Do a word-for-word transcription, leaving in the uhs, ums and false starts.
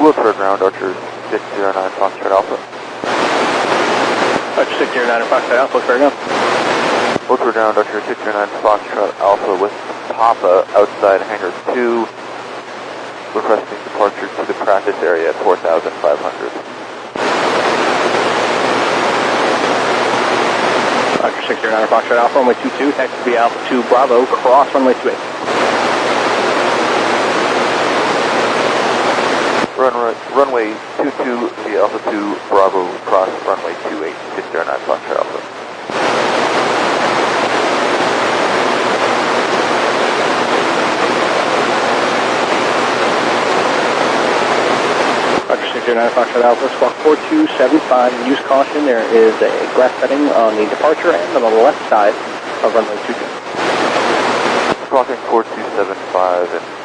We'll turn around, Archer six zero nine Foxtrot Alpha. Archer six zero nine Foxtrot Alpha, clear now. We'll turn around, Archer six zero nine Foxtrot Alpha with Papa outside hangar two, requesting departure to the practice area at four thousand five hundred. Archer six zero nine Foxtrot Alpha, runway two two, taxi to be Alpha two Bravo, cross runway two eight. Runway, runway two two via Alpha two Bravo, cross runway two eight, six zero nine Foxtrot Alpha. Archer six zero nine Foxtrot Alpha, squawk four two seven five, use caution, there is a glass setting on the departure and on the left side of runway two two. Squawking four two seven five and